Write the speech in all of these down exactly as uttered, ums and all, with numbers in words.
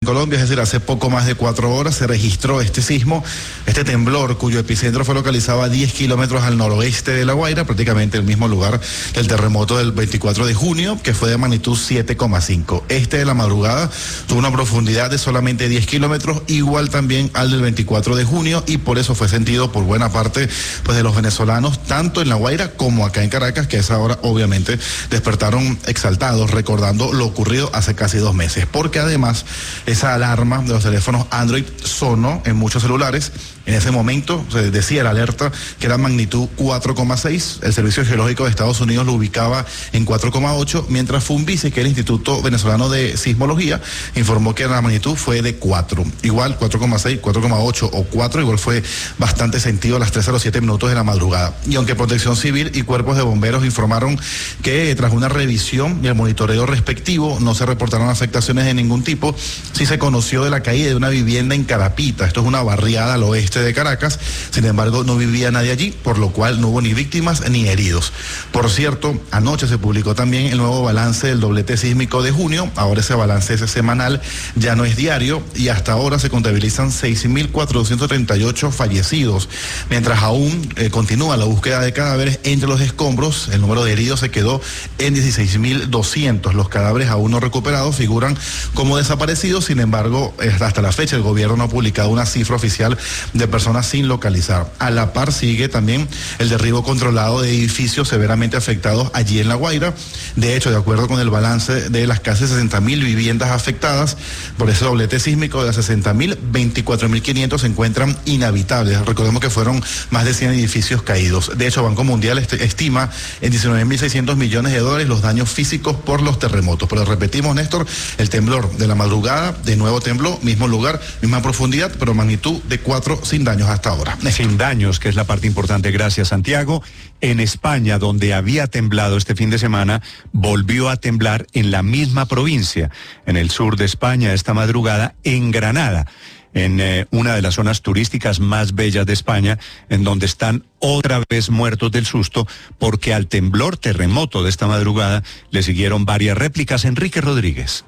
Colombia, es decir, hace poco más de cuatro horas se registró este sismo, este temblor, cuyo epicentro fue localizado a diez kilómetros al noroeste de La Guaira, prácticamente el mismo lugar del terremoto del veinticuatro de junio, que fue de magnitud siete coma cinco. Este de la madrugada tuvo una profundidad de solamente diez kilómetros, igual también al del veinticuatro de junio, y por eso fue sentido por buena parte pues, de los venezolanos, tanto en La Guaira como acá en Caracas, que a esa hora obviamente despertaron exaltados, recordando lo ocurrido hace casi dos meses, porque además esa alarma de los teléfonos Android sonó en muchos celulares. En ese momento se decía la alerta que era magnitud cuatro coma seis, el Servicio Geológico de Estados Unidos lo ubicaba en cuatro coma ocho, mientras Funvice, que es el Instituto Venezolano de Sismología, informó que la magnitud fue de cuatro. Igual cuatro coma seis, cuatro coma ocho o cuatro, igual fue bastante sentido a las tres cero siete minutos de la madrugada. Y aunque Protección Civil y cuerpos de bomberos informaron que tras una revisión y el monitoreo respectivo no se reportaron afectaciones de ningún tipo, sí se conoció de la caída de una vivienda en Carapita. Esto es una barriada al oeste de Caracas, sin embargo no vivía nadie allí, por lo cual no hubo ni víctimas ni heridos. Por cierto, anoche se publicó también el nuevo balance del doblete sísmico de junio. Ahora ese balance es semanal, ya no es diario, y hasta ahora se contabilizan seis mil cuatrocientos treinta y ocho fallecidos, mientras aún eh, continúa la búsqueda de cadáveres entre los escombros. El número de heridos se quedó en dieciséis mil doscientos. Los cadáveres aún no recuperados figuran como desaparecidos. Sin embargo, hasta la fecha el gobierno no ha publicado una cifra oficial de personas sin localizar. A la par sigue también el derribo controlado de edificios severamente afectados allí en La Guaira. De hecho, de acuerdo con el balance de las casi sesenta mil viviendas afectadas por ese doblete sísmico, de las sesenta mil, veinticuatro mil quinientos se encuentran inhabitables. Recordemos que fueron más de cien edificios caídos. De hecho, Banco Mundial est- estima en diecinueve mil seiscientos millones de dólares los daños físicos por los terremotos. Pero repetimos, Néstor, el temblor de la madrugada de nuevo tembló, mismo lugar, misma profundidad, pero magnitud de cuatro sin daños hasta ahora. Néstor. Sin daños, que es la parte importante. Gracias, Santiago. En España, donde había temblado este fin de semana, volvió a temblar en la misma provincia, en el sur de España, esta madrugada, en Granada, en eh, una de las zonas turísticas más bellas de España, en donde están otra vez muertos del susto, porque al temblor terremoto de esta madrugada le siguieron varias réplicas. Enrique Rodríguez.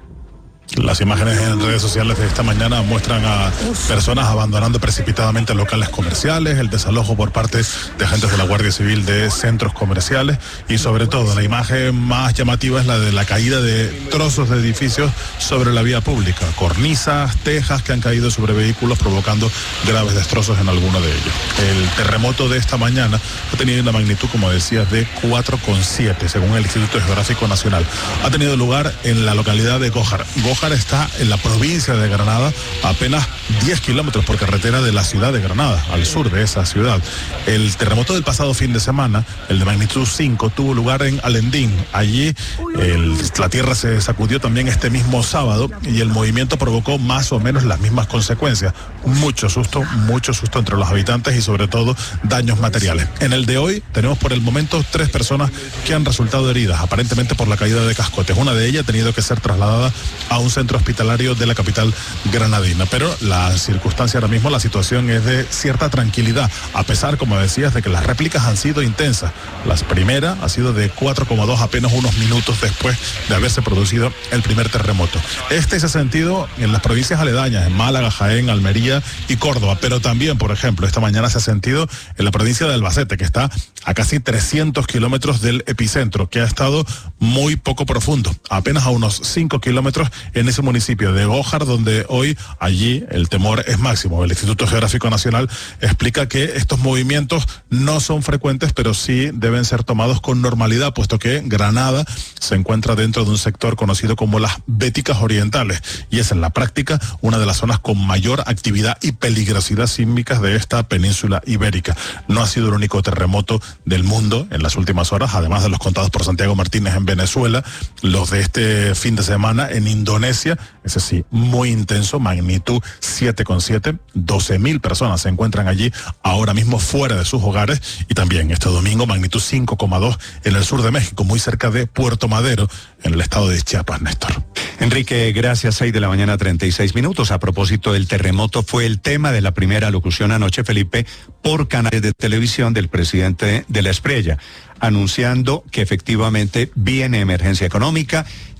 Las imágenes en redes sociales de esta mañana muestran a personas abandonando precipitadamente locales comerciales, el desalojo por parte de agentes de la Guardia Civil de centros comerciales, y sobre todo la imagen más llamativa es la de la caída de trozos de edificios sobre la vía pública, cornisas, tejas que han caído sobre vehículos provocando graves destrozos en alguno de ellos. El terremoto de esta mañana ha tenido una magnitud, como decías, de cuatro coma siete según el Instituto Geográfico Nacional. Ha tenido lugar en la localidad de Gójar. Gójar está en la provincia de Granada, a apenas diez kilómetros por carretera de la ciudad de Granada, al sur de esa ciudad. El terremoto del pasado fin de semana, el de magnitud cinco, tuvo lugar en Alendín. Allí el, la tierra se sacudió también este mismo sábado y el movimiento provocó más o menos las mismas consecuencias. Mucho susto, mucho susto entre los habitantes y sobre todo daños materiales. En el de hoy tenemos por el momento tres personas que han resultado heridas, aparentemente por la caída de cascotes. Una de ellas ha tenido que ser trasladada a un centro hospitalario de la capital granadina, pero la circunstancia ahora mismo, la situación es de cierta tranquilidad, a pesar, como decías, de que las réplicas han sido intensas. La primera ha sido de cuatro coma dos apenas unos minutos después de haberse producido el primer terremoto. Este se ha sentido en las provincias aledañas, en Málaga, Jaén, Almería y Córdoba, pero también, por ejemplo, esta mañana se ha sentido en la provincia de Albacete, que está a casi trescientos kilómetros del epicentro, que ha estado muy poco profundo, apenas a unos cinco kilómetros en ese municipio de Gójar, donde hoy allí el temor es máximo. El Instituto Geográfico Nacional explica que estos movimientos no son frecuentes, pero sí deben ser tomados con normalidad, puesto que Granada se encuentra dentro de un sector conocido como las Béticas Orientales, y es en la práctica una de las zonas con mayor actividad y peligrosidad sísmicas de esta península ibérica. No ha sido el único terremoto del mundo en las últimas horas, además de los contados por Santiago Martínez en Venezuela, los de este fin de semana en Indonesia, ese sí, muy intenso, magnitud siete coma siete, doce mil personas se encuentran allí ahora mismo fuera de sus hogares, y también este domingo magnitud cinco coma dos en el sur de México, muy cerca de Puerto Madero, en el estado de Chiapas, Néstor. Enrique, gracias. Seis de la mañana, treinta y seis minutos. A propósito del terremoto, fue el tema de la primera locución anoche, Felipe, por canales de televisión del presidente de la Espriella, anunciando que efectivamente viene emergencia económica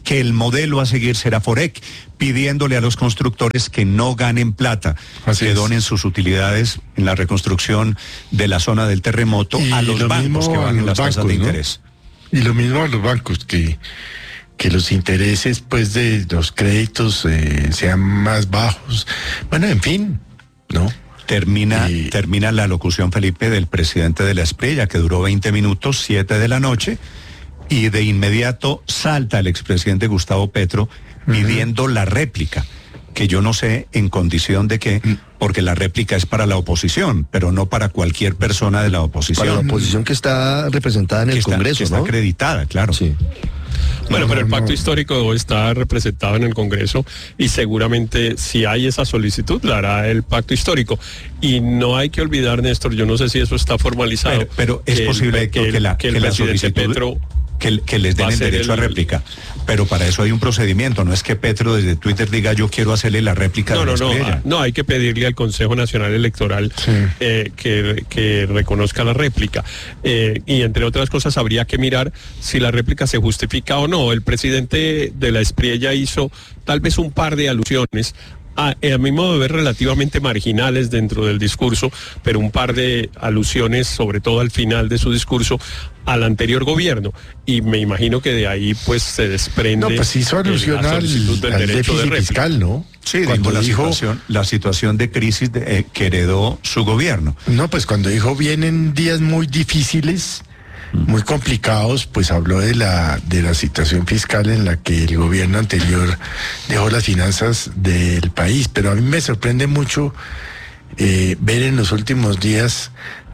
que el modelo a seguir será Forec, pidiéndole a los constructores que no ganen plata, Así que es. donen sus utilidades en la reconstrucción de la zona del terremoto Y a los lo bancos mismo que a bajen los las tasas bancos, de ¿no? interés. Y lo mismo a los bancos, que, que los intereses pues de los créditos eh, sean más bajos. Bueno, en fin, ¿no? Termina, Y- termina la locución, Felipe, del presidente de la Espriella, que duró veinte minutos, siete de la noche, y de inmediato salta el expresidente Gustavo Petro pidiendo la réplica, que yo no sé en condición de qué, porque la réplica es para la oposición, pero no para cualquier persona de la oposición. Para la oposición que está representada en que el está, Congreso, que está ¿no? acreditada, claro. Sí. Bueno, No, pero el no, pacto no. histórico está representado en el Congreso y seguramente si hay esa solicitud la hará el pacto histórico. Y no hay que olvidar, Néstor, yo no sé si eso está formalizado. Pero, pero es que el- posible que, que, el, la, que el que la presidente solicitud, Petro que, que les den va a el ser derecho el- a réplica. Pero para eso hay un procedimiento, no es que Petro desde Twitter diga yo quiero hacerle la réplica No, de no, la no, Espriella. ah, no, hay que pedirle al Consejo Nacional Electoral Sí. eh, que, que reconozca la réplica. Eh, y entre otras cosas habría que mirar si la réplica se justifica o no. El presidente de la Espriella hizo tal vez un par de alusiones a, a mi modo de ver relativamente marginales dentro del discurso, pero un par de alusiones, sobre todo al final de su discurso, al anterior gobierno, y me imagino que de ahí pues se desprende No, pues hizo eh, alusión la al, solicitud del al derecho de déficit réplica. fiscal, ¿no? Sí, cuando dijo la, dijo, situación, la situación de crisis de, eh, que heredó su gobierno. no, pues cuando dijo vienen días muy difíciles, muy complicados, pues habló de la de la situación fiscal en la que el gobierno anterior dejó las finanzas del país. Pero a mí me sorprende mucho eh, ver en los últimos días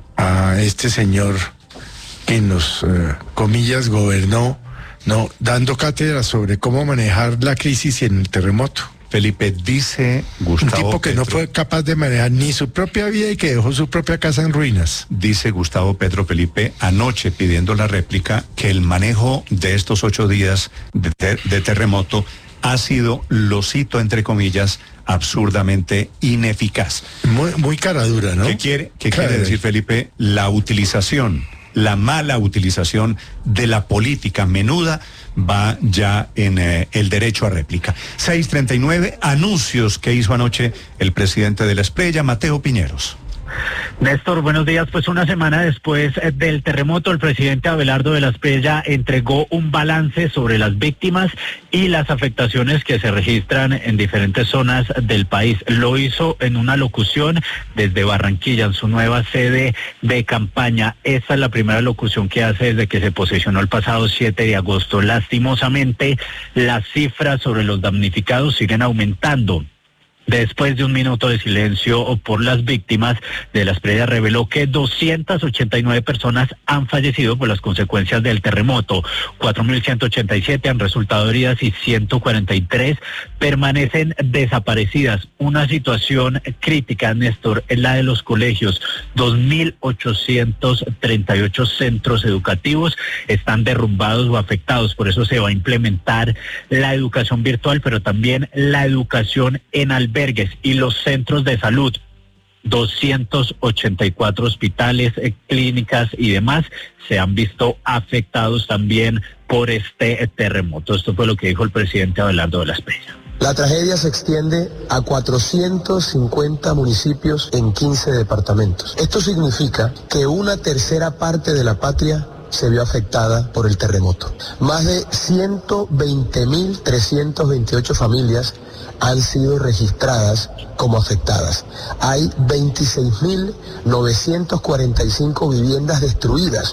a este señor que en los eh, comillas gobernó, no, dando cátedra sobre cómo manejar la crisis y en el terremoto. Felipe, dice Un Gustavo tipo que no Petro, fue capaz de manejar ni su propia vida y que dejó su propia casa en ruinas. dice Gustavo Petro Felipe anoche pidiendo la réplica que el manejo de estos ocho días de, ter- de terremoto ha sido, lo cito entre comillas, absurdamente ineficaz. Muy, muy cara dura, ¿no? ¿Qué quiere, qué Claro. quiere decir, Felipe? La utilización, la mala utilización de la política menuda va ya en eh, el derecho a réplica. seis treinta y nueve, anuncios que hizo anoche el presidente de la Espriella, Mateo Piñeros. Néstor, buenos días. Pues una semana después eh, del terremoto, el presidente Abelardo de la Espriella entregó un balance sobre las víctimas y las afectaciones que se registran en diferentes zonas del país. Lo hizo en una locución desde Barranquilla, en su nueva sede de campaña. Esta es la primera locución que hace desde que se posicionó el pasado siete de agosto. Lastimosamente, las cifras sobre los damnificados siguen aumentando. Después de un minuto de silencio por las víctimas de la Espriella, reveló que doscientas ochenta y nueve personas han fallecido por las consecuencias del terremoto, cuatro mil ciento ochenta y siete han resultado heridas y ciento cuarenta y tres permanecen desaparecidas. Una situación crítica, Néstor, es la de los colegios. dos mil ochocientos treinta y ocho centros educativos están derrumbados o afectados. Por eso se va a implementar la educación virtual, pero también la educación en albergues y los centros de salud. doscientos ochenta y cuatro hospitales, eh, clínicas y demás se han visto afectados también por este eh, terremoto. Esto fue lo que dijo el presidente Abelardo de la Espriella. La tragedia se extiende a cuatrocientos cincuenta municipios en quince departamentos. Esto significa que una tercera parte de la patria se vio afectada por el terremoto. Más de ciento veinte mil trescientas veintiocho familias han sido registradas como afectadas. Hay veintiséis mil novecientas cuarenta y cinco viviendas destruidas.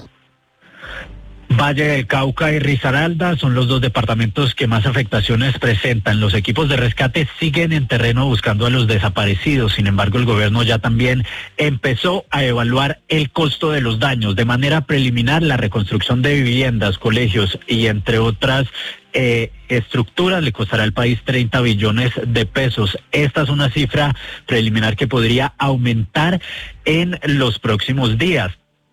Valle del Cauca y Risaralda son los dos departamentos que más afectaciones presentan. Los equipos de rescate siguen en terreno buscando a los desaparecidos. Sin embargo, el gobierno ya también empezó a evaluar el costo de los daños. De manera preliminar, la reconstrucción de viviendas, colegios y entre otras eh, estructuras le costará al país treinta billones de pesos. Esta es una cifra preliminar que podría aumentar en los próximos días.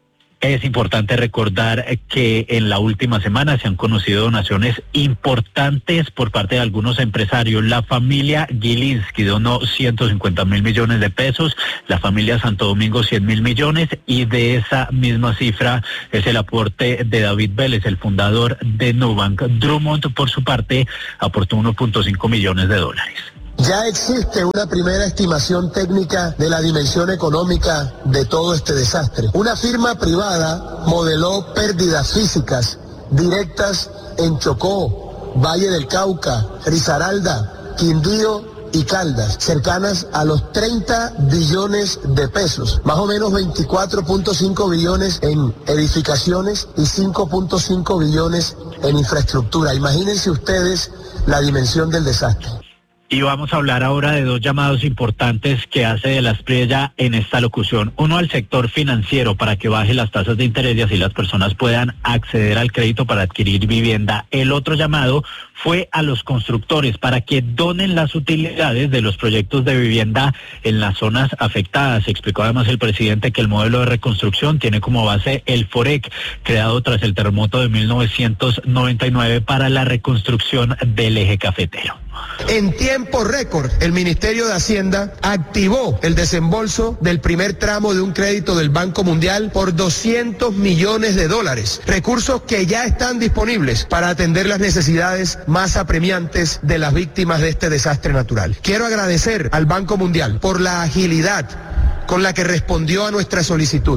Es importante recordar que en la última semana se han conocido donaciones importantes por parte de algunos empresarios. La familia Gilinski donó ciento cincuenta mil millones de pesos, la familia Santo Domingo cien mil millones, y de esa misma cifra es el aporte de David Vélez, el fundador de Nubank. Drummond, por su parte, aportó uno punto cinco millones de dólares. Ya existe una primera estimación técnica de la dimensión económica de todo este desastre. Una firma privada modeló pérdidas físicas directas en Chocó, Valle del Cauca, Risaralda, Quindío y Caldas, cercanas a los treinta billones de pesos, más o menos veinticuatro punto cinco billones en edificaciones y cinco punto cinco billones en infraestructura. Imagínense ustedes la dimensión del desastre. Y vamos a hablar ahora de dos llamados importantes que hace de la Espriella en esta locución. Uno al sector financiero para que baje las tasas de interés y así las personas puedan acceder al crédito para adquirir vivienda. El otro llamado fue a los constructores para que donen las utilidades de los proyectos de vivienda en las zonas afectadas. Explicó además el presidente que el modelo de reconstrucción tiene como base el FOREC, creado tras el terremoto de mil novecientos noventa y nueve para la reconstrucción del eje cafetero. En tiempo récord, el Ministerio de Hacienda activó el desembolso del primer tramo de un crédito del Banco Mundial por doscientos millones de dólares, recursos que ya están disponibles para atender las necesidades más apremiantes de las víctimas de este desastre natural. Quiero agradecer al Banco Mundial por la agilidad con la que respondió a nuestra solicitud.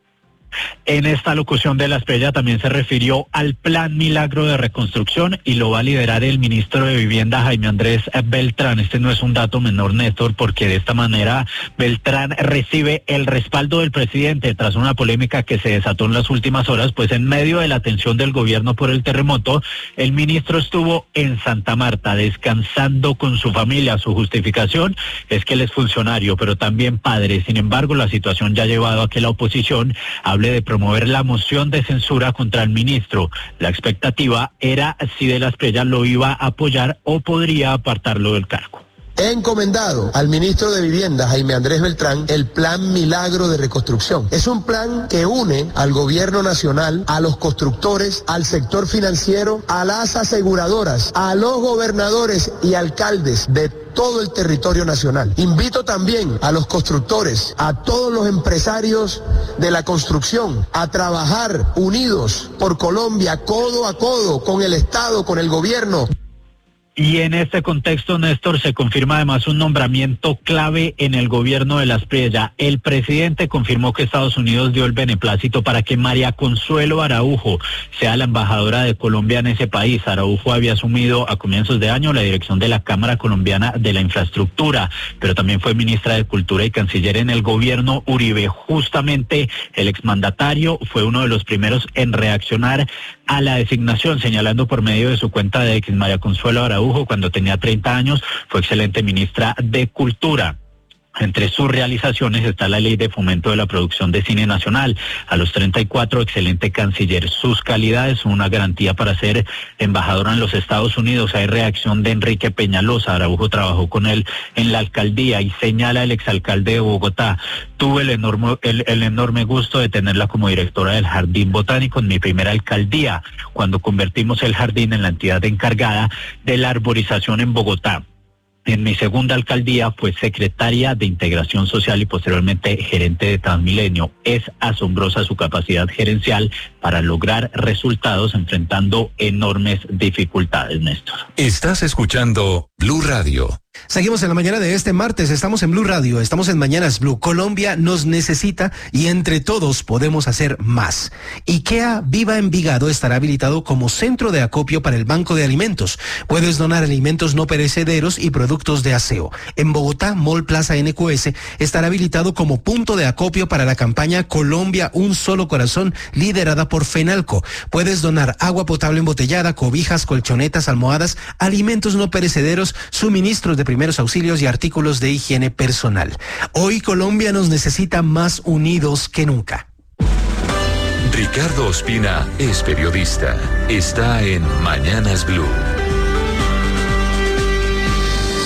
En esta locución de la Espriella también se refirió al Plan Milagro de Reconstrucción y lo va a liderar el ministro de Vivienda, Jaime Andrés Beltrán. Este no es un dato menor, Néstor, porque de esta manera Beltrán recibe el respaldo del presidente tras una polémica que se desató en las últimas horas, pues en medio de la atención del gobierno por el terremoto, el ministro estuvo en Santa Marta descansando con su familia. Su justificación es que él es funcionario, pero también padre. Sin embargo, la situación ya ha llevado a que la oposición hable de promover la moción de censura contra el ministro. La expectativa era si de la Espriella lo iba a apoyar o podría apartarlo del cargo. He encomendado al ministro de Vivienda, Jaime Andrés Beltrán, el Plan Milagro de Reconstrucción. Es un plan que une al gobierno nacional, a los constructores, al sector financiero, a las aseguradoras, a los gobernadores y alcaldes de todo el territorio nacional. Invito también a los constructores, a todos los empresarios de la construcción, a trabajar unidos por Colombia, codo a codo, con el Estado, con el gobierno. Y en este contexto, Néstor, se confirma además un nombramiento clave en el gobierno de la Espriella. El presidente confirmó que Estados Unidos dio el beneplácito para que María Consuelo Araujo sea la embajadora de Colombia en ese país. Araujo había asumido a comienzos de año la dirección de la Cámara Colombiana de la Infraestructura, pero también fue ministra de Cultura y canciller en el gobierno Uribe. Justamente el exmandatario fue uno de los primeros en reaccionar a la designación, señalando por medio de su cuenta de X, María Consuelo Araujo, cuando tenía treinta años, fue excelente ministra de Cultura. Entre sus realizaciones está la Ley de Fomento de la Producción de Cine Nacional. A los treinta y cuatro, excelente canciller. Sus calidades son una garantía para ser embajadora en los Estados Unidos. Hay reacción de Enrique Peñalosa. Araujo trabajó con él en la alcaldía y señala el exalcalde de Bogotá. Tuve el enorme, el, el enorme gusto de tenerla como directora del Jardín Botánico en mi primera alcaldía, cuando convertimos el jardín en la entidad encargada de la arborización en Bogotá. En mi segunda alcaldía fue secretaria de Integración Social y posteriormente gerente de Transmilenio. Es asombrosa su capacidad gerencial para lograr resultados enfrentando enormes dificultades, Néstor. Estás escuchando Blue Radio. Seguimos en la mañana de este martes, estamos en Blue Radio, estamos en Mañanas Blue. Colombia nos necesita y entre todos podemos hacer más. IKEA Viva Envigado estará habilitado como centro de acopio para el Banco de Alimentos. Puedes donar alimentos no perecederos y productos de aseo. En Bogotá, Mall Plaza N Q S estará habilitado como punto de acopio para la campaña Colombia Un Solo Corazón, liderada por FENALCO. Puedes donar agua potable embotellada, cobijas, colchonetas, almohadas, alimentos no perecederos, suministros de primeros auxilios y artículos de higiene personal. Hoy Colombia nos necesita más unidos que nunca. Ricardo Ospina es periodista. Está en Mañanas Blue.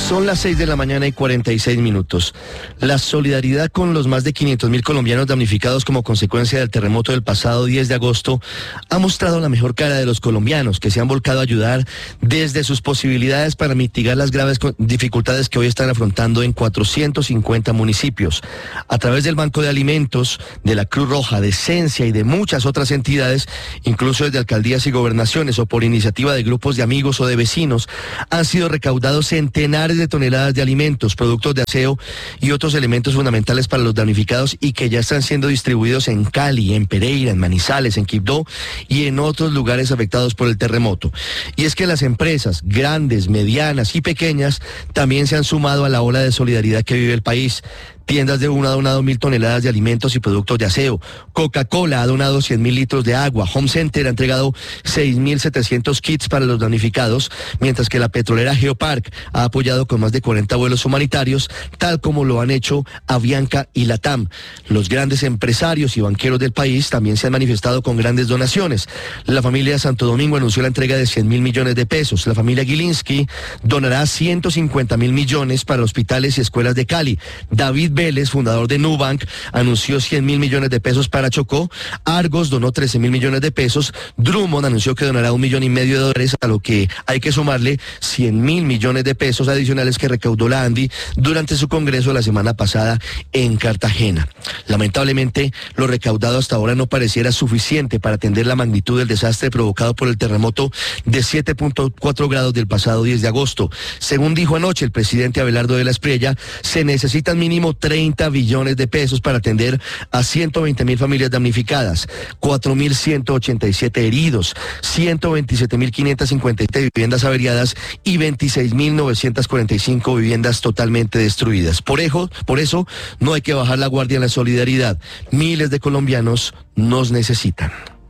Son las seis de la mañana y cuarenta y seis minutos. La solidaridad con los más de quinientos mil colombianos damnificados como consecuencia del terremoto del pasado diez de agosto ha mostrado la mejor cara de los colombianos que se han volcado a ayudar desde sus posibilidades para mitigar las graves dificultades que hoy están afrontando en cuatrocientos cincuenta municipios. A través del Banco de Alimentos, de la Cruz Roja, de Esencia y de muchas otras entidades, incluso desde alcaldías y gobernaciones o por iniciativa de grupos de amigos o de vecinos, han sido recaudados centenares de toneladas de alimentos, productos de aseo y otros elementos fundamentales para los damnificados y que ya están siendo distribuidos en Cali, en Pereira, en Manizales, en Quibdó y en otros lugares afectados por el terremoto. Y es que las empresas grandes, medianas y pequeñas también se han sumado a la ola de solidaridad que vive el país. Tiendas de Uno ha donado mil toneladas de alimentos y productos de aseo. Coca-Cola ha donado cien mil litros de agua. Home Center ha entregado seis mil setecientos kits para los damnificados, mientras que la petrolera Geopark ha apoyado con más de cuarenta vuelos humanitarios, tal como lo han hecho Avianca y Latam. Los grandes empresarios y banqueros del país también se han manifestado con grandes donaciones. La familia Santo Domingo anunció la entrega de cien mil millones de pesos. La familia Gilinski donará ciento cincuenta mil millones para hospitales y escuelas de Cali. David Vélez, fundador de Nubank, anunció cien mil millones de pesos para Chocó. Argos donó trece mil millones de pesos. Drummond anunció que donará un millón y medio de dólares, a lo que hay que sumarle cien mil millones de pesos adicionales que recaudó la ANDI durante su congreso la semana pasada en Cartagena. Lamentablemente, lo recaudado hasta ahora no pareciera suficiente para atender la magnitud del desastre provocado por el terremoto de siete punto cuatro grados del pasado diez de agosto. Según dijo anoche el presidente Abelardo de la Espriella, se necesitan mínimo treinta billones de pesos para atender a ciento veinte mil familias damnificadas, cuatro mil ciento ochenta y siete heridos, ciento veintisiete mil quinientas cincuenta y siete viviendas averiadas y veintiséis mil novecientas cuarenta y cinco viviendas totalmente destruidas. Por eso, por eso no hay que bajar la guardia en la solidaridad. Miles de colombianos nos necesitan.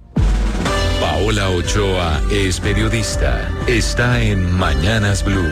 Paola Ochoa es periodista. Está en Mañanas Blue.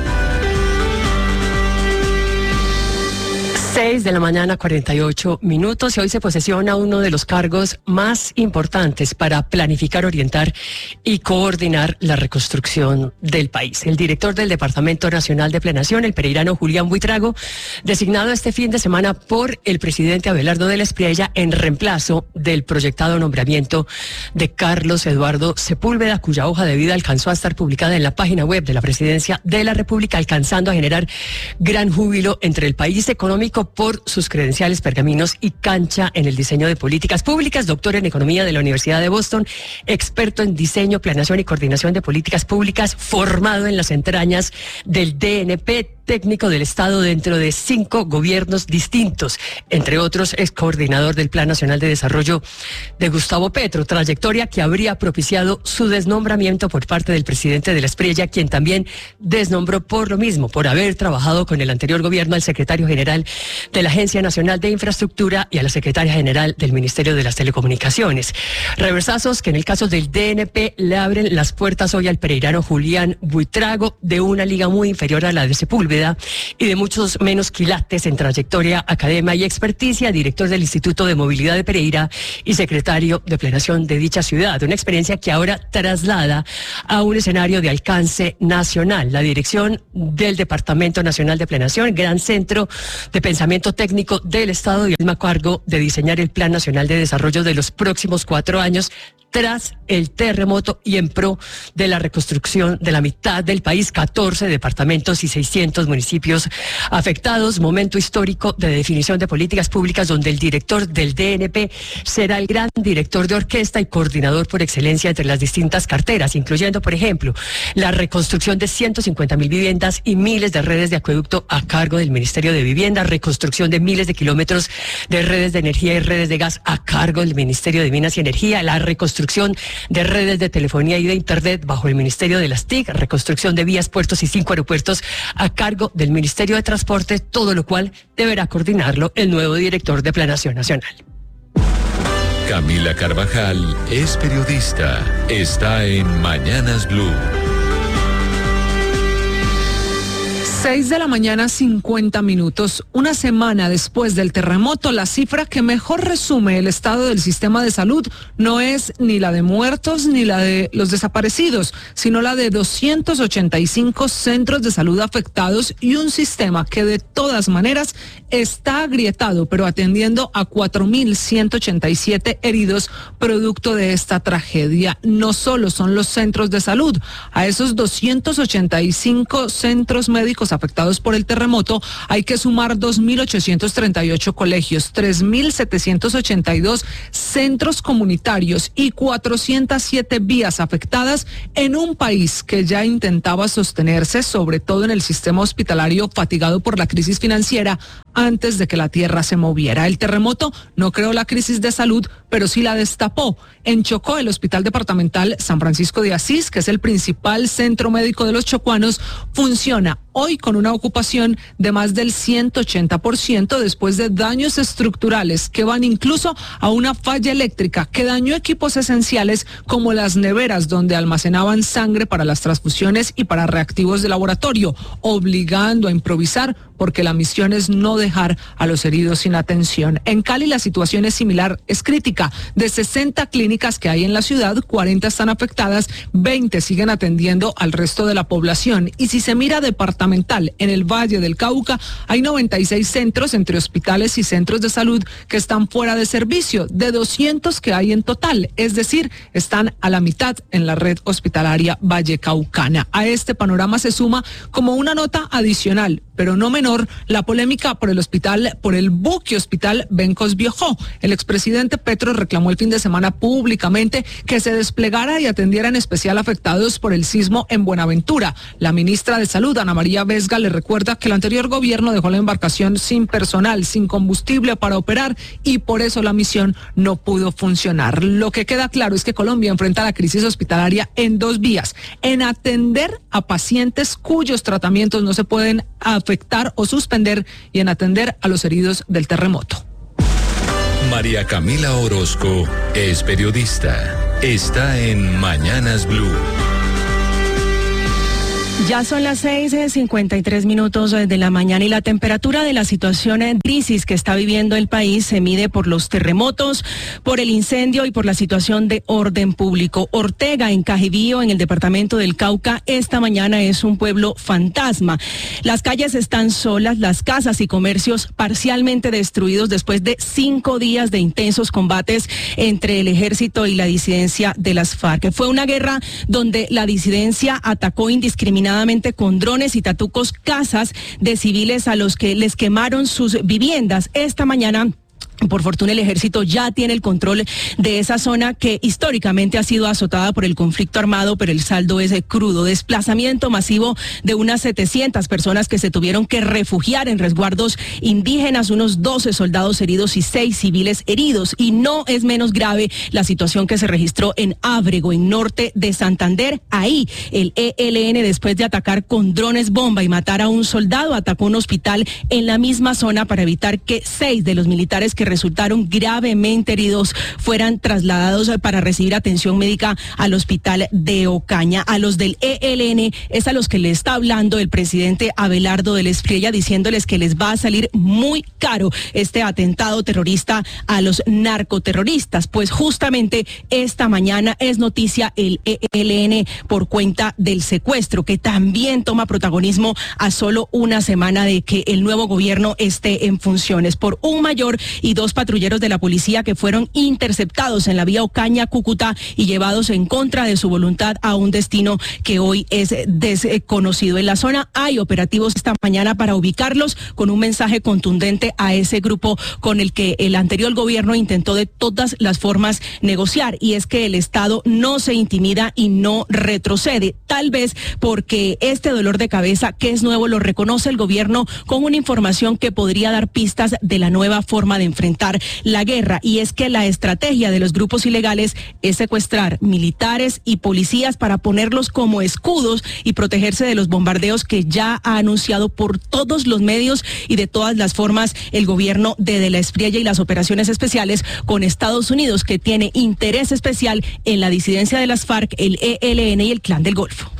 seis de la mañana, cuarenta y ocho minutos, y hoy se posesiona uno de los cargos más importantes para planificar, orientar y coordinar la reconstrucción del país. El director del Departamento Nacional de Planeación, el pereirano Julián Buitrago, designado este fin de semana por el presidente Abelardo de la Espriella en reemplazo del proyectado nombramiento de Carlos Eduardo Sepúlveda, cuya hoja de vida alcanzó a estar publicada en la página web de la Presidencia de la República, alcanzando a generar gran júbilo entre el país económico por sus credenciales, pergaminos y cancha en el diseño de políticas públicas. Doctor en Economía de la Universidad de Boston, experto en diseño, planeación y coordinación de políticas públicas, formado en las entrañas del D N P, técnico del Estado dentro de cinco gobiernos distintos, entre otros es coordinador del Plan Nacional de Desarrollo de Gustavo Petro, trayectoria que habría propiciado su desnombramiento por parte del presidente de la Espriella, quien también desnombró por lo mismo, por haber trabajado con el anterior gobierno al secretario general de la Agencia Nacional de Infraestructura y a la secretaria general del Ministerio de las Telecomunicaciones. Reversazos que en el caso del D N P le abren las puertas hoy al pereirano Julián Buitrago, de una liga muy inferior a la de Sepúlveda y de muchos menos quilates en trayectoria, academia y experticia, director del Instituto de Movilidad de Pereira y secretario de Planeación de dicha ciudad. Una experiencia que ahora traslada a un escenario de alcance nacional. La dirección del Departamento Nacional de Planeación, gran centro de pensamiento técnico del Estado y el mismo cargo de diseñar el Plan Nacional de Desarrollo de los próximos cuatro años, tras el terremoto y en pro de la reconstrucción de la mitad del país, catorce departamentos y seiscientos municipios afectados. Momento histórico de definición de políticas públicas donde el director del D N P será el gran director de orquesta y coordinador por excelencia entre las distintas carteras, incluyendo, por ejemplo, la reconstrucción de ciento cincuenta mil viviendas y miles de redes de acueducto a cargo del Ministerio de Vivienda, reconstrucción de miles de kilómetros de redes de energía y redes de gas a cargo del Ministerio de Minas y Energía, la reconstrucción de redes de telefonía y de internet bajo el Ministerio de las T I C, reconstrucción de vías, puertos y cinco aeropuertos a cargo del Ministerio de Transporte, todo lo cual deberá coordinarlo el nuevo director de Planeación Nacional. Camila Carvajal es periodista. Está en Mañanas Blue. seis de la mañana, cincuenta minutos. Una semana después del terremoto, la cifra que mejor resume el estado del sistema de salud no es ni la de muertos ni la de los desaparecidos, sino la de doscientos ochenta y cinco centros de salud afectados y un sistema que de todas maneras está agrietado, pero atendiendo a cuatro mil ciento ochenta y siete heridos producto de esta tragedia. No solo son los centros de salud, a esos doscientos ochenta y cinco centros médicos afectados por el terremoto hay que sumar dos mil ochocientos treinta y ocho colegios, tres mil setecientos ochenta y dos centros comunitarios y cuatrocientas siete vías afectadas en un país que ya intentaba sostenerse, sobre todo en el sistema hospitalario fatigado por la crisis financiera antes de que la tierra se moviera. El terremoto no creó la crisis de salud, pero sí la destapó. En Chocó, el Hospital Departamental San Francisco de Asís, que es el principal centro médico de los chocuanos, funciona hoy con una ocupación de más del ciento ochenta por ciento después de daños estructurales que van incluso a una falla eléctrica que dañó equipos esenciales como las neveras donde almacenaban sangre para las transfusiones y para reactivos de laboratorio, obligando a improvisar porque la misión es no dejar a los heridos sin atención. En Cali la situación es similar, es crítica. De sesenta clínicas que hay en la ciudad, cuarenta están afectadas, veinte siguen atendiendo al resto de la población. Y si se mira departamental, en el Valle del Cauca hay noventa y seis centros entre hospitales y centros de salud que están fuera de servicio, de doscientos que hay en total, es decir, están a la mitad en la red hospitalaria vallecaucana. A este panorama se suma como una nota adicional, pero no menor, la polémica por el hospital, por el buque hospital Bencos Biojó. El expresidente Petro reclamó el fin de semana públicamente que se desplegara y atendiera en especial afectados por el sismo en Buenaventura. La ministra de Salud, Ana María Vesga, le recuerda que el anterior gobierno dejó la embarcación sin personal, sin combustible para operar y por eso la misión no pudo funcionar. Lo que queda claro es que Colombia enfrenta la crisis hospitalaria en dos vías: en atender a pacientes cuyos tratamientos no se pueden afectar o suspender y en atender a los heridos del terremoto. María Camila Orozco es periodista. Está en Mañanas Blue. Ya son las seis cincuenta y tres minutos de la mañana y la temperatura de la situación en crisis que está viviendo el país se mide por los terremotos, por el incendio y por la situación de orden público. Ortega, en Cajibío, en el departamento del Cauca, esta mañana es un pueblo fantasma. Las calles están solas, las casas y comercios parcialmente destruidos después de cinco días de intensos combates entre el ejército y la disidencia de las FARC. Fue una guerra donde la disidencia atacó indiscriminadamente con drones y tatucos casas de civiles a los que les quemaron sus viviendas. Esta mañana, por fortuna, el ejército ya tiene el control de esa zona que históricamente ha sido azotada por el conflicto armado, pero el saldo es crudo. Desplazamiento masivo de unas setecientas personas que se tuvieron que refugiar en resguardos indígenas, unos doce soldados heridos y seis civiles heridos. Y no es menos grave la situación que se registró en Ábrego, en norte de Santander. Ahí el E L N, después de atacar con drones bomba y matar a un soldado, atacó un hospital en la misma zona para evitar que seis de los militares que resultaron gravemente heridos fueran trasladados para recibir atención médica al hospital de Ocaña. A los del E L N es a los que le está hablando el presidente Abelardo del Espriella, diciéndoles que les va a salir muy caro este atentado terrorista a los narcoterroristas, pues justamente esta mañana es noticia el E L N por cuenta del secuestro, que también toma protagonismo a solo una semana de que el nuevo gobierno esté en funciones, por un mayor y dos patrulleros de la policía que fueron interceptados en la vía Ocaña-Cúcuta y llevados en contra de su voluntad a un destino que hoy es desconocido. En la zona hay operativos esta mañana para ubicarlos, con un mensaje contundente a ese grupo con el que el anterior gobierno intentó de todas las formas negociar, y es que el Estado no se intimida y no retrocede, tal vez porque este dolor de cabeza, que es nuevo, lo reconoce el gobierno con una información que podría dar pistas de la nueva forma de enfrentar la guerra, y es que la estrategia de los grupos ilegales es secuestrar militares y policías para ponerlos como escudos y protegerse de los bombardeos que ya ha anunciado por todos los medios y de todas las formas el gobierno de De la Espriella y las operaciones especiales con Estados Unidos, que tiene interés especial en la disidencia de las FARC, el E L N y el Clan del Golfo.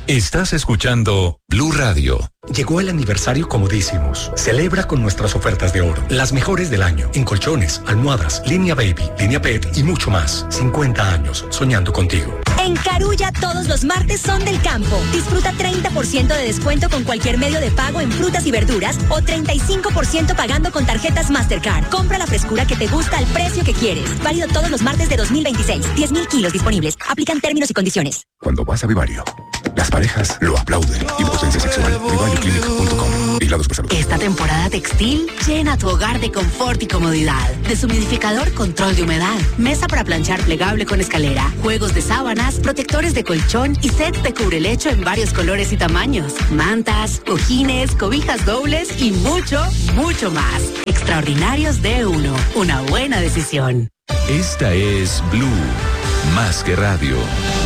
Estás escuchando Blue Radio. Llegó el aniversario comodísimos. Celebra con nuestras ofertas de oro. Las mejores del año. En colchones, almohadas, línea baby, línea pet y mucho más. cincuenta años soñando contigo. En Carulla todos los martes son del campo. Disfruta treinta por ciento de descuento con cualquier medio de pago en frutas y verduras o treinta y cinco por ciento pagando con tarjetas Mastercard. Compra la frescura que te gusta al precio que quieres. Válido todos los martes de dos mil veintiséis. diez mil kilos disponibles. Aplican términos y condiciones. Cuando vas a Vivario, las parejas lo aplauden. Impotencia sexual. Vivario Clinic punto com. Vigilados por salud. Esta temporada textil llena tu hogar de confort y comodidad. Deshumidificador, control de humedad, mesa para planchar plegable con escalera, juegos de sábanas, protectores de colchón y sets de cubrelecho en varios colores y tamaños, mantas, cojines, cobijas dobles y mucho, mucho más. Extraordinarios de uno. Una buena decisión. Esta es Blue, más que radio.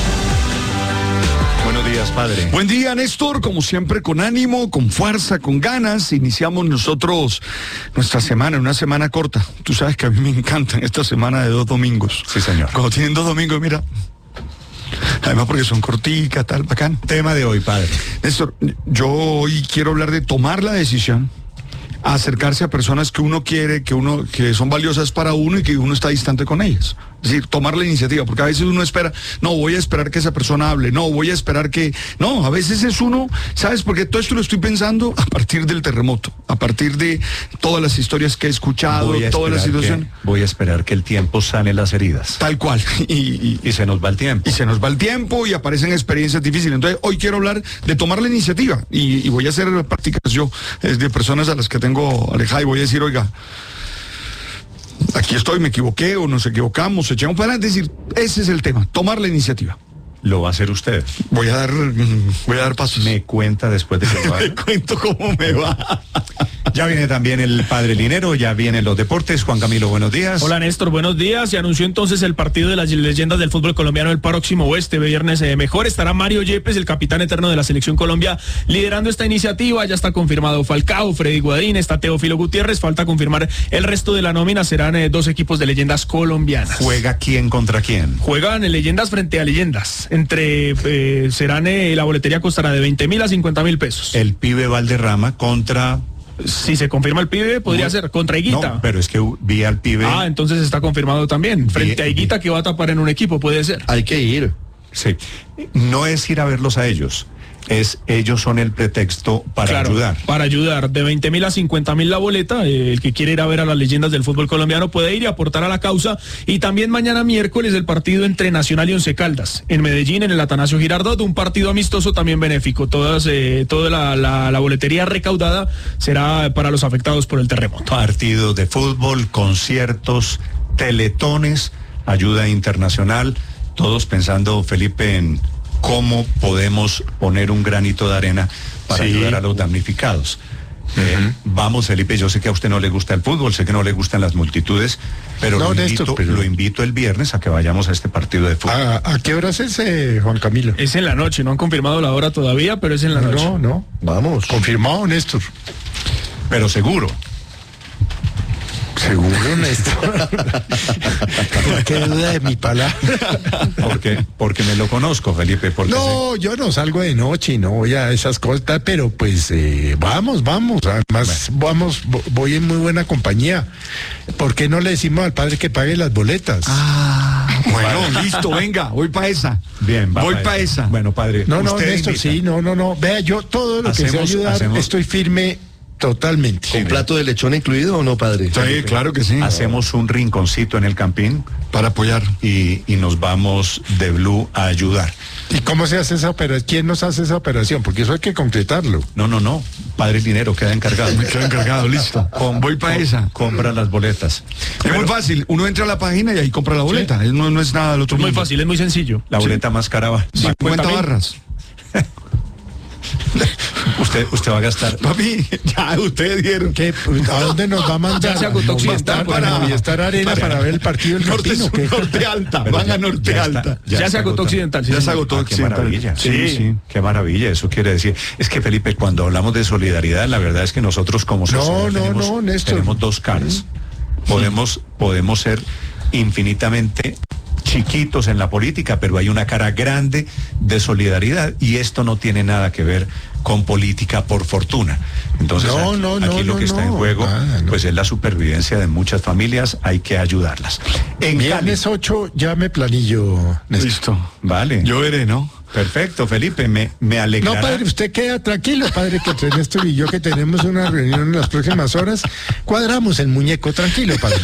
Buenos días, padre. Buen día, Néstor. Como siempre, con ánimo, con fuerza, con ganas. Iniciamos nosotros nuestra semana, una semana corta. Tú sabes que a mí me encantan esta semana de dos domingos. Sí, señor. Cuando tienen dos domingos, mira. Además porque son corticas, tal, bacán. Tema de hoy, padre. Néstor, yo hoy quiero hablar de tomar la decisión, acercarse a personas que uno quiere, que uno, que son valiosas para uno y que uno está distante con ellas. Es decir, tomar la iniciativa, porque a veces uno espera, no, voy a esperar que esa persona hable, no, voy a esperar que... No, a veces es uno, ¿sabes? Porque todo esto lo estoy pensando a partir del terremoto, a partir de todas las historias que he escuchado, toda la situación. Que, voy a esperar que el tiempo sane las heridas. Tal cual. Y, y, y se nos va el tiempo. Y se nos va el tiempo y aparecen experiencias difíciles. Entonces, hoy quiero hablar de tomar la iniciativa y, y voy a hacer prácticas yo, de personas a las que tengo alejada y voy a decir, oiga, aquí estoy, me equivoqué o nos equivocamos, echamos para adelante. Es decir, ese es el tema, tomar la iniciativa. Lo va a hacer usted. Voy a dar, voy a dar pasos. Me cuenta después de que lo haga. Me cuento cómo me va. Ya viene también el padre Linero, ya vienen los deportes. Juan Camilo, buenos días. Hola, Néstor, buenos días. Se anunció entonces el partido de las leyendas del fútbol colombiano el próximo este viernes eh, mejor. Estará Mario Yepes, el capitán eterno de la selección Colombia, liderando esta iniciativa. Ya está confirmado Falcao, Freddy Guadín, está Teófilo Gutiérrez. Falta confirmar el resto de la nómina. Serán eh, dos equipos de leyendas colombianas. ¿Juega quién contra quién? Juegan eh, leyendas frente a leyendas. Entre eh, serán eh, la boletería costará de veinte mil a cincuenta mil pesos. El pibe Valderrama contra... Si se confirma el pibe, podría no, ser contra Higuita. No, pero es que vi al pibe... Ah, entonces está confirmado también. Frente vi, a Higuita, que va a tapar en un equipo, puede ser. Hay que ir. Sí. No es ir a verlos a ellos. Es ellos son el pretexto para claro, ayudar. Para ayudar. De veinte mil a cincuenta mil la boleta. Eh, el que quiere ir a ver a las leyendas del fútbol colombiano puede ir y aportar a la causa. Y también mañana miércoles el partido entre Nacional y Once Caldas. En Medellín, en el Atanasio Girardot, un partido amistoso también benéfico. Todas, eh, toda la, la, la boletería recaudada será para los afectados por el terremoto. Partidos de fútbol, conciertos, teletones, ayuda internacional. Todos pensando, Felipe, en cómo podemos poner un granito de arena para sí. ayudar a los damnificados. Uh-huh. eh, vamos, Felipe, yo sé que a usted no le gusta el fútbol, sé que no le gustan las multitudes, pero, no, lo, invito, esto, pero... lo invito el viernes a que vayamos a este partido de fútbol. ¿A, a qué hora es ese, Juan Camilo? Es en la noche, no han confirmado la hora todavía, pero es en la no, noche. No, no, vamos. Confirmado, Néstor. Pero seguro. Seguro, Néstor. ¿Qué duda de mi palabra? Porque, porque me lo conozco, Felipe. Porque no, sé. Yo no salgo de noche y no voy a esas cosas, pero pues eh, vamos, vamos. Además, bueno. vamos, voy en muy buena compañía. ¿Por qué no le decimos al padre que pague las boletas? Ah, bueno, vale. Listo, venga, voy para esa. Bien, voy para esa. esa. Bueno, padre. No, no, Néstor, invita. sí, no, no, no. Vea, yo todo lo hacemos, que sea ayudar, hacemos... estoy firme. Totalmente. ¿Con plato de lechón incluido o no, padre? Sí, claro que sí. Hacemos un rinconcito en el campín para apoyar y, y nos vamos de Blue a ayudar. ¿Y cómo se hace esa operación? ¿Quién nos hace esa operación? Porque eso hay que concretarlo. No, no, no. Padre Linero, queda encargado. Me queda encargado, listo. Con, Voy para esa. Compra las boletas. Es Pero, muy fácil. Uno entra a la página y ahí compra la boleta. ¿Sí? No, no es nada del otro Es muy mundo. fácil, es muy sencillo. La boleta sí. más cara va. cincuenta barras. Usted, usted va a gastar. Papi, ya ustedes dieron. ¿Qué? ¿A dónde nos va a mandar? Ya se agotó Movistar para Movistar Arena para, para ver el partido del norte, Campino, ¿qué? Norte Alta, van ya, a Norte ya Alta. Está, ya, ya se agotó Occidental. Ya se agotó ah, Occidental. Qué maravilla. Sí, sí, sí, qué maravilla. Eso quiere decir. Es que, Felipe, cuando hablamos de solidaridad, la verdad es que nosotros como sociedad no, no, tenemos, no, Néstor. tenemos dos caras. Podemos, podemos ser infinitamente chiquitos en la política, pero hay una cara grande de solidaridad y esto no tiene nada que ver con política por fortuna. Entonces no, aquí, no, no, aquí lo no, que está no, en juego nada, no. pues es la supervivencia de muchas familias, hay que ayudarlas. En Viernes Cali, ocho, llame planillo, Néstor. listo, vale. Yo veré, ¿no? Perfecto, Felipe, me, me alegrará. No, padre, usted queda tranquilo, padre, que entre Néstor y yo, que tenemos una reunión en las próximas horas, cuadramos el muñeco, tranquilo, padre.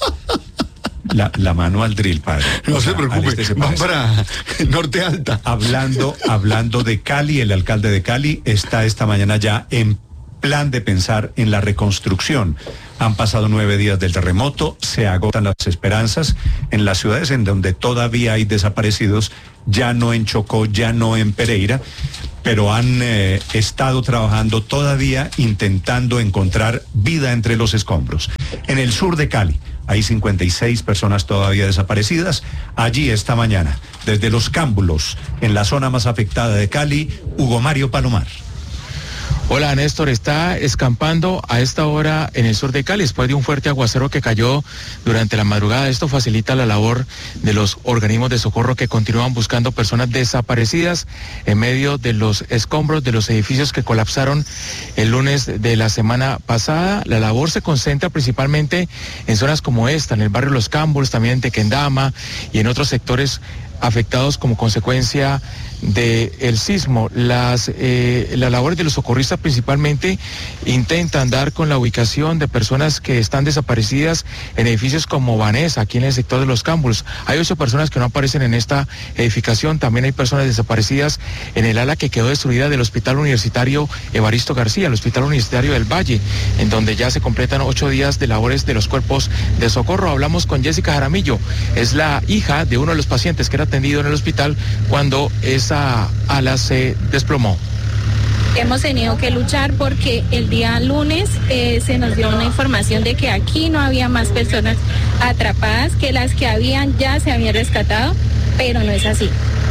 La, la mano al drill, padre. No O se sea, preocupe, al este se van parece. para Norte Alta. Hablando, hablando de Cali, el alcalde de Cali está esta mañana ya en plan de pensar en la reconstrucción. Han pasado nueve días del terremoto, se agotan las esperanzas en las ciudades en donde todavía hay desaparecidos, ya no en Chocó, ya no en Pereira, pero han eh, estado trabajando todavía intentando encontrar vida entre los escombros. En el sur de Cali hay cincuenta y seis personas todavía desaparecidas. Allí esta mañana, desde Los Cámbulos, en la zona más afectada de Cali, Hugo Mario Palomar. Hola Néstor, está escampando a esta hora en el sur de Cali después de un fuerte aguacero que cayó durante la madrugada. Esto facilita la labor de los organismos de socorro que continúan buscando personas desaparecidas en medio de los escombros de los edificios que colapsaron el lunes de la semana pasada. La labor se concentra principalmente en zonas como esta, en el barrio Los Cámbulos, también en Tequendama y en otros sectores afectados como consecuencia del sismo. Las eh, las labores de los socorristas principalmente intentan dar con la ubicación de personas que están desaparecidas en edificios como Vanessa, aquí en el sector de Los Cámbulos. Hay ocho personas que no aparecen en esta edificación, también hay personas desaparecidas en el ala que quedó destruida del Hospital Universitario Evaristo García, el Hospital Universitario del Valle, en donde ya se completan ocho días de labores de los cuerpos de socorro. Hablamos con Jessica Jaramillo, es la hija de uno de los pacientes que era atendido en el hospital cuando esa ala se desplomó. Hemos tenido que luchar porque el día lunes eh, se nos dio una información de que aquí no había más personas atrapadas, que las que habían ya se habían rescatado, pero no es así.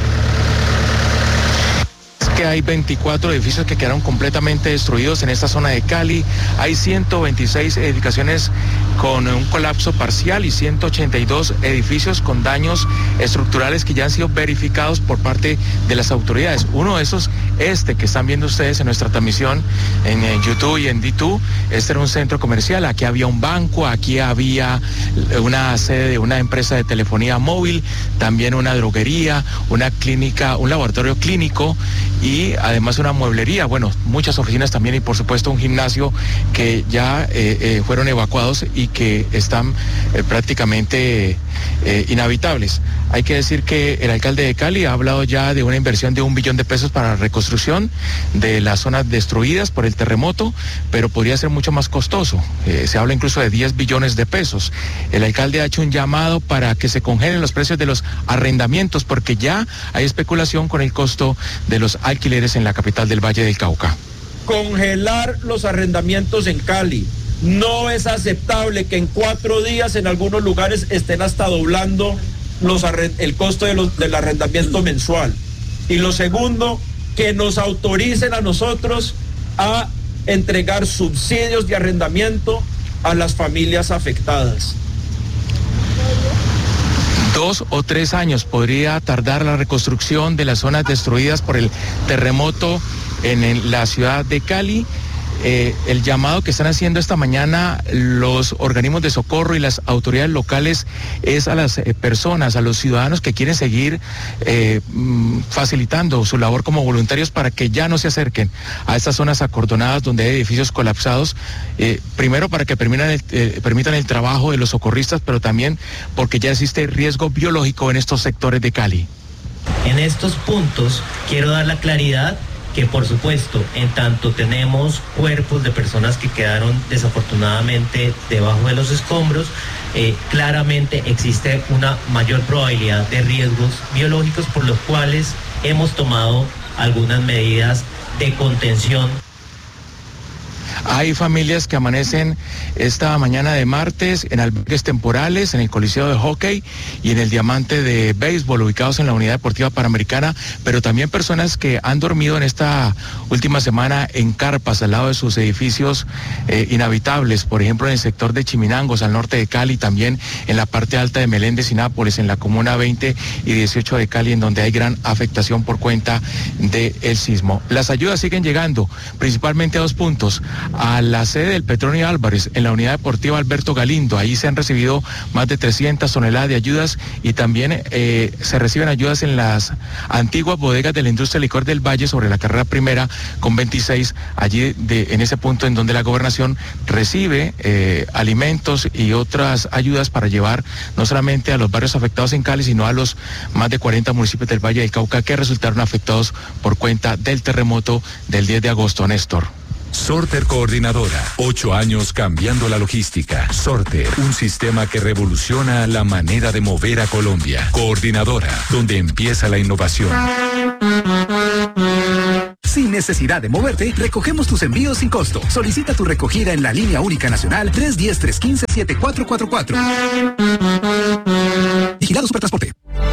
Que hay veinticuatro edificios que quedaron completamente destruidos en esta zona de Cali. Hay ciento veintiséis edificaciones con un colapso parcial y ciento ochenta y dos edificios con daños estructurales que ya han sido verificados por parte de las autoridades. Uno de esos, este que están viendo ustedes en nuestra transmisión en, en YouTube y en D dos, este era un centro comercial, aquí había un banco, aquí había una sede de una empresa de telefonía móvil, también una droguería, una clínica, un laboratorio clínico y además una mueblería, bueno, muchas oficinas también y por supuesto un gimnasio que ya eh, eh, fueron evacuados y que están eh, prácticamente eh, inhabitables. Hay que decir que el alcalde de Cali ha hablado ya de una inversión de un billón de pesos para la reconstrucción de las zonas destruidas por el terremoto, pero podría ser mucho más costoso. Eh, se habla incluso de diez billones de pesos. El alcalde ha hecho un llamado para que se congelen los precios de los arrendamientos porque ya hay especulación con el costo de los alquileres en la capital del Valle del Cauca. Congelar los arrendamientos en Cali. No es aceptable que en cuatro días en algunos lugares estén hasta doblando los el costo de los, del arrendamiento mensual. Y lo segundo, que nos autoricen a nosotros a entregar subsidios de arrendamiento a las familias afectadas. Dos o tres años podría tardar la reconstrucción de las zonas destruidas por el terremoto en, en la ciudad de Cali. Eh, el llamado que están haciendo esta mañana los organismos de socorro y las autoridades locales es a las eh, personas, a los ciudadanos que quieren seguir eh, facilitando su labor como voluntarios para que ya no se acerquen a estas zonas acordonadas donde hay edificios colapsados, eh, primero para que permitan el, eh, permitan el trabajo de los socorristas, pero también porque ya existe riesgo biológico en estos sectores de Cali. En estos puntos quiero dar la claridad que por supuesto, en tanto tenemos cuerpos de personas que quedaron desafortunadamente debajo de los escombros, eh, claramente existe una mayor probabilidad de riesgos biológicos por los cuales hemos tomado algunas medidas de contención. Hay familias que amanecen esta mañana de martes en albergues temporales, en el Coliseo de Hockey y en el Diamante de Béisbol, ubicados en la Unidad Deportiva Panamericana, pero también personas que han dormido en esta última semana en carpas al lado de sus edificios eh, inhabitables, por ejemplo en el sector de Chiminangos, al norte de Cali, también en la parte alta de Meléndez y Nápoles, en la comuna veinte y dieciocho de Cali, en donde hay gran afectación por cuenta del sismo. Las ayudas siguen llegando, principalmente a dos puntos, a la sede del Petronio Álvarez, en la Unidad Deportiva Alberto Galindo. Ahí se han recibido más de trescientas toneladas de ayudas y también eh, se reciben ayudas en las antiguas bodegas de la industria de licor del Valle sobre la carrera primera con veintiséis, allí de, en ese punto en donde la gobernación recibe eh, alimentos y otras ayudas para llevar no solamente a los barrios afectados en Cali, sino a los más de cuarenta municipios del Valle del Cauca que resultaron afectados por cuenta del terremoto del diez de agosto, Néstor. Sorter Coordinadora, ocho años cambiando la logística. Sorter, un sistema que revoluciona la manera de mover a Colombia. Coordinadora, donde empieza la innovación. Sin necesidad de moverte, recogemos tus envíos sin costo. Solicita tu recogida en la línea única nacional tres uno cero, tres uno cinco, siete cuatro cuatro cuatro. Vigilado Supertransporte.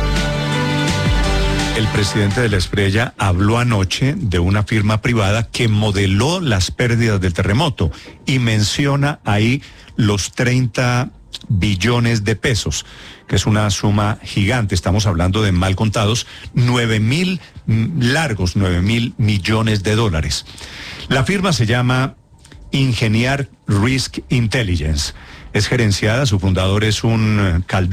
El presidente de la Espriella habló anoche de una firma privada que modeló las pérdidas del terremoto y menciona ahí los treinta billones de pesos, que es una suma gigante. Estamos hablando de, mal contados, nueve mil largos, nueve mil millones de dólares. La firma se llama Ingeniar Risk Intelligence. Es gerenciada, su fundador es un Caldero